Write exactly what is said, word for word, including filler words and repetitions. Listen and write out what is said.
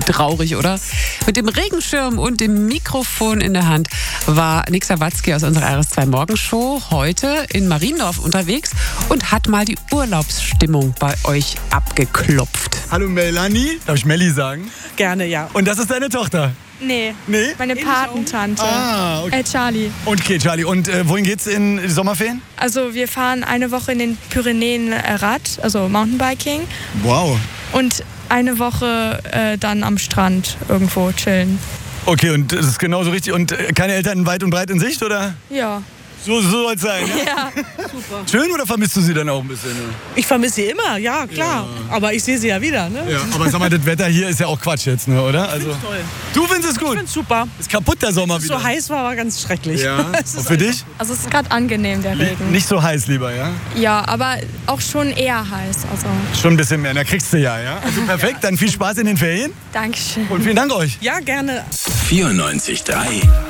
traurig, oder? Mit dem Regenschirm und dem Mikrofon in der Hand war Nick Sawatzki aus unserer R S zwei Morgenshow heute in Mariendorf unterwegs und hat mal die Urlaubsstimmung bei euch abgeklopft. Hallo Melanie. Darf ich Melli sagen? Gerne, ja. Und das ist deine Tochter? Nee, Nee? meine Patentante. Ah, okay. Äh, Charlie. Okay, Charlie. Und äh, wohin geht's in die Sommerferien? Also wir fahren eine Woche in den Pyrenäen äh, Rad, also Mountainbiking. Wow. Und eine Woche äh, dann am Strand irgendwo chillen. Okay, und das ist genauso richtig. Und äh, keine Eltern weit und breit in Sicht, oder? Ja. So, so soll es sein. Ja? Ja. Super. Schön, oder vermisst du sie dann auch ein bisschen? Ne? Ich vermisse sie immer, ja, klar. Ja. Aber ich sehe sie ja wieder, ne? Ja, aber sag mal, das Wetter hier ist ja auch Quatsch jetzt, ne, oder? Also, Toll. du findest es gut? Ich find's super. Ist kaputt der Sommer wieder. So heiß war, war ganz schrecklich. Ja. Es Und ist für dich? Also es ist gerade angenehm, der Regen. Nicht so heiß lieber, ja? Ja, aber auch schon eher heiß. Also Schon ein bisschen mehr, da kriegst du ja, ja? Also perfekt, dann viel Spaß in den Ferien Dankeschön. und vielen Dank euch. Ja, gerne. vierundneunzig Komma drei